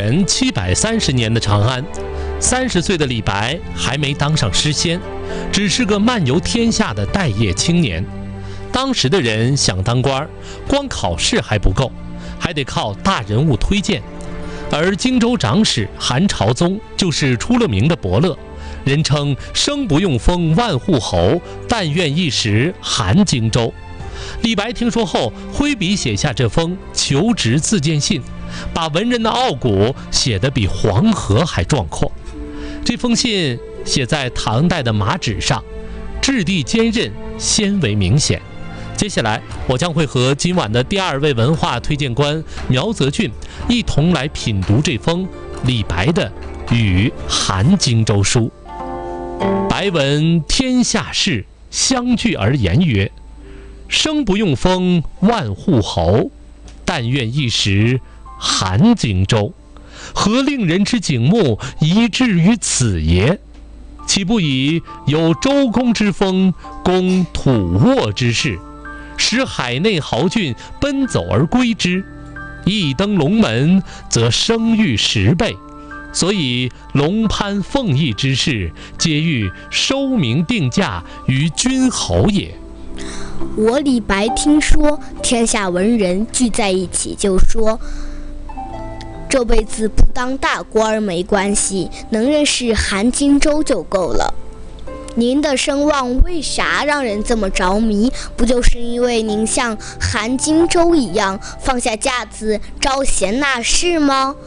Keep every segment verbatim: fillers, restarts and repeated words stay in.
元七百三十年的长安，三十岁的李白还没当上诗仙，只是个漫游天下的待业青年。当时的人想当官，光考试还不够，还得靠大人物推荐。而荆州长史韩朝宗就是出了名的伯乐，人称生不用封万户侯，但愿一时韩荆州。李白听说后，挥笔写下这封求职自荐信，把文人的傲骨写得比黄河还壮阔。这封信写在唐代的麻纸上，质地坚韧，纤维明显。接下来我将会和今晚的第二位文化推荐官苗泽俊一同来品读这封李白的《与韩荆州书》。白闻天下事，相聚而言曰：生不用封万户侯，但愿一时韩荆州。何令人之景目，宜至于此也？岂不以有周公之风，攻土沃之势，使海内豪俊奔走而归之？一登龙门，则声誉十倍。所以龙攀凤翼之事，皆欲收名定价于君侯也。 我李白听说天下文人聚在一起，就说这辈子不当大官没关系，能认识韩荆州就够了。您的声望为啥让人这么着迷？不就是因为您像韩荆州一样放下架子招贤纳士吗？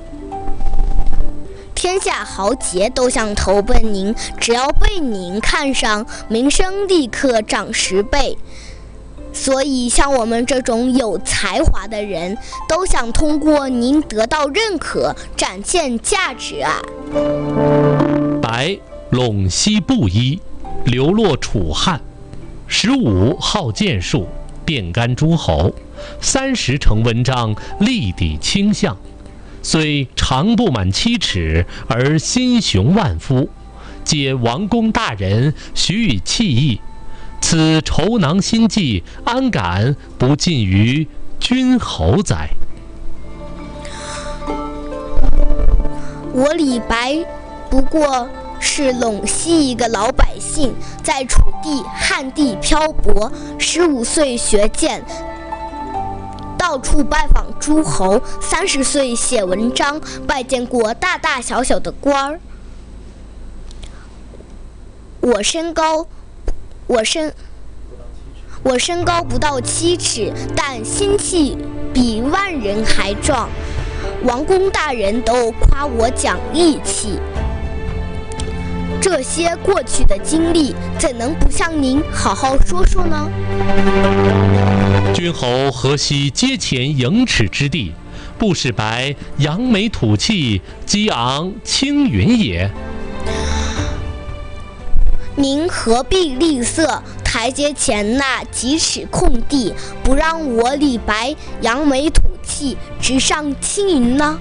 天下豪杰都想投奔您，只要被您看上，名声立刻涨十倍。所以像我们这种有才华的人，都想通过您得到认可，展现价值啊。 白，陇西布衣，流落楚汉。十五好剑术，遍干诸侯。三十成文章，立抵倾向。虽长不满七尺，而心雄万夫，皆王公大人，许以弃义。此愁囊心计，安敢不尽于君侯哉？ 我李白不过是陇西一个老百姓，在楚地汉地漂泊，十五岁学剑，到处拜访诸侯，三十岁写文章，拜见过大大小小的官儿。我身高，我身，我身高不到七尺，但心气比万人还壮。王公大人都夸我讲义气。这些过去的经历，怎能不向您好好说说呢？ 君侯何惜阶前盈尺之地，不使白扬眉吐气，激昂青云也？ 您何必吝啬台阶前那几尺空地，不让我李白扬眉吐气，直上青云呢？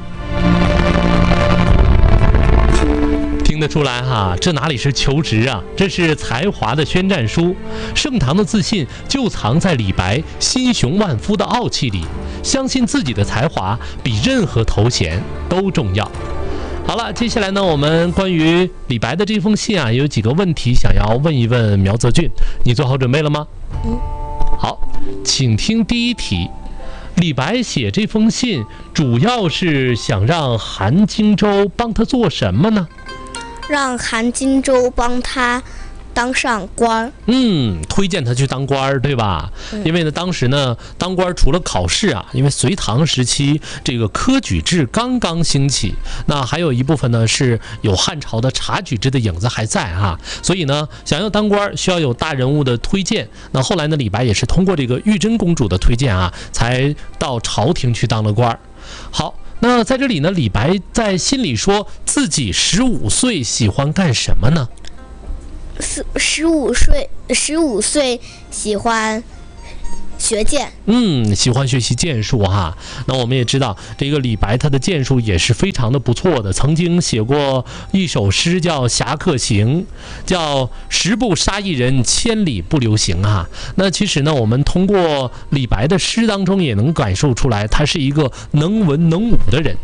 听得出来哈，这哪里是求职啊，这是才华的宣战书。盛唐的自信就藏在李白心雄万夫的傲气里，相信自己的才华比任何头衔都重要。好了，接下来呢，我们关于李白的这封信啊，有几个问题想要问一问苗泽俊，你做好准备了吗？ 嗯。 好，请听第一题。李白写这封信主要是想让韩荆州帮他做什么呢？ 让韩荆州帮他当上官。 嗯，推荐他去当官，对吧？嗯、因为呢，当时呢，当官除了考试啊，因为隋唐时期这个科举制刚刚兴起，那还有一部分呢是有汉朝的察举制的影子还在哈、啊，所以呢，想要当官需要有大人物的推荐。那后来呢，李白也是通过这个玉真公主的推荐啊，才到朝廷去当了官。好。那在这里呢，李白在信里说自己十五岁喜欢干什么呢？ 十十五岁，十五岁喜欢学剑。 嗯，喜欢学习剑术哈。那我们也知道，这个李白他的剑术也是非常的不错的，曾经写过一首诗叫《侠客行》，叫十步杀一人，千里不留行啊。那其实呢，我们通过李白的诗当中也能感受出来，他是一个能文能武的人。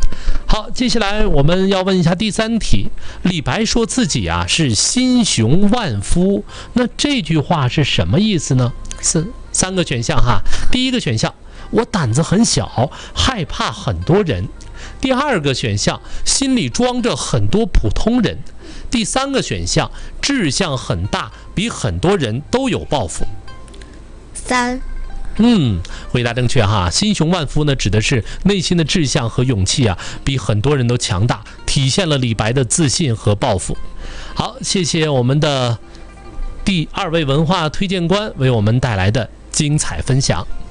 好，接下来我们要问一下第三题。李白说自己啊是心雄万夫，那这句话是什么意思呢？三三个选项哈。第一个选项，我胆子很小，害怕很多人。第二个选项，心里装着很多普通人。第三个选项，志向很大，比很多人都有抱负。 三。 嗯，回答正确哈。心雄万夫呢，指的是内心的志向和勇气啊，比很多人都强大，体现了李白的自信和抱负。好，谢谢我们的第二位文化推荐官为我们带来的精彩分享。